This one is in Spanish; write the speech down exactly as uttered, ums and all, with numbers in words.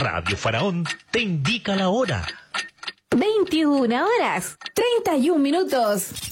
Radio Faraón te indica la hora. veintiuna horas, treinta y un minutos.